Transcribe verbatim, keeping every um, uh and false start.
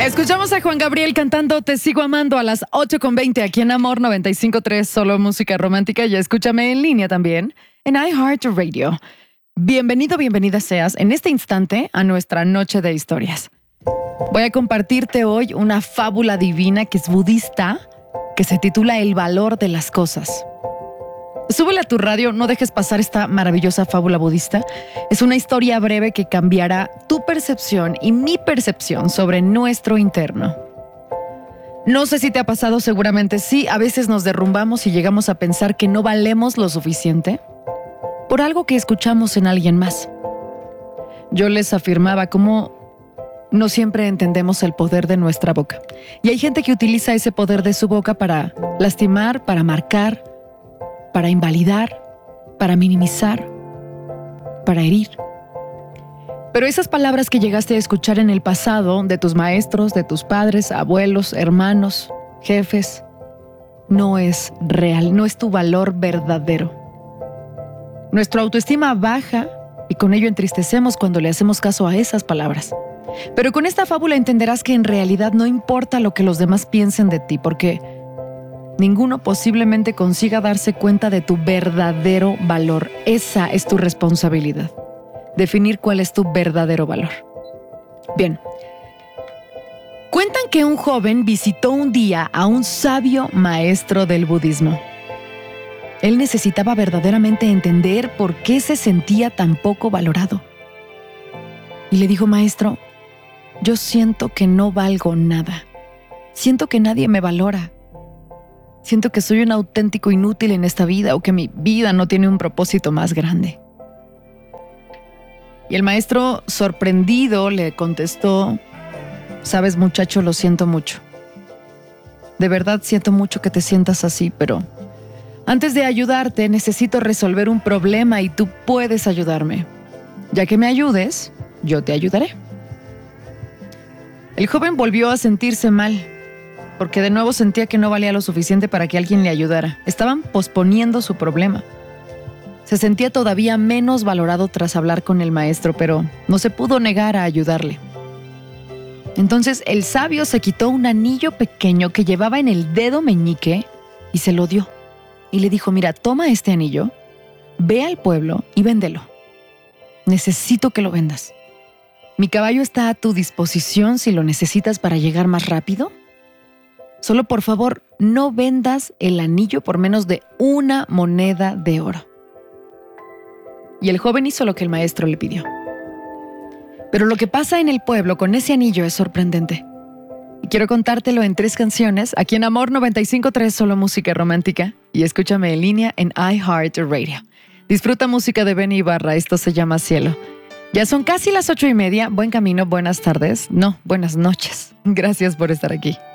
Escuchamos a Juan Gabriel cantando Te sigo amando a las ocho con veinte aquí en Amor noventa y cinco punto tres, solo música romántica. Y escúchame en línea también en iHeartRadio. Bienvenido, bienvenida seas en este instante a nuestra noche de historias. Voy a compartirte hoy una fábula divina que es budista, que se titula El valor de las cosas. Súbele a tu radio, no dejes pasar esta maravillosa fábula budista. Es una historia breve que cambiará tu percepción y mi percepción sobre nuestro interno. No sé si te ha pasado, seguramente sí. A veces nos derrumbamos y llegamos a pensar que no valemos lo suficiente por algo que escuchamos en alguien más. Yo les afirmaba cómo no siempre entendemos el poder de nuestra boca. Y hay gente que utiliza ese poder de su boca para lastimar, para marcar, para invalidar, para minimizar, para herir. Pero esas palabras que llegaste a escuchar en el pasado de tus maestros, de tus padres, abuelos, hermanos, jefes, no es real, no es tu valor verdadero. Nuestra autoestima baja y con ello entristecemos cuando le hacemos caso a esas palabras. Pero con esta fábula entenderás que en realidad no importa lo que los demás piensen de ti, porque ninguno posiblemente consiga darse cuenta de tu verdadero valor. Esa es tu responsabilidad. Definir cuál es tu verdadero valor. Bien. Cuentan que un joven visitó un día a un sabio maestro del budismo. Él necesitaba verdaderamente entender por qué se sentía tan poco valorado. Y le dijo: maestro, yo siento que no valgo nada. Siento que nadie me valora. Siento que soy un auténtico inútil en esta vida o que mi vida no tiene un propósito más grande. Y el maestro, sorprendido, le contestó: sabes, muchacho, lo siento mucho. De verdad siento mucho que te sientas así, pero antes de ayudarte necesito resolver un problema y tú puedes ayudarme. Ya que me ayudes, yo te ayudaré. El joven volvió a sentirse mal, porque de nuevo sentía que no valía lo suficiente para que alguien le ayudara. Estaban posponiendo su problema. Se sentía todavía menos valorado tras hablar con el maestro, pero no se pudo negar a ayudarle. Entonces el sabio se quitó un anillo pequeño que llevaba en el dedo meñique y se lo dio. Y le dijo: mira, toma este anillo, ve al pueblo y véndelo. Necesito que lo vendas. Mi caballo está a tu disposición si lo necesitas para llegar más rápido. Solo por favor, no vendas el anillo por menos de una moneda de oro. Y el joven hizo lo que el maestro le pidió. Pero lo que pasa en el pueblo con ese anillo es sorprendente. Y quiero contártelo en tres canciones, aquí en Amor noventa y cinco punto tres, solo música romántica. Y escúchame en línea en iHeartRadio. Disfruta música de Benny Ibarra, esto se llama Cielo. Ya son casi las ocho y media, buen camino, buenas tardes, no, buenas noches. Gracias por estar aquí.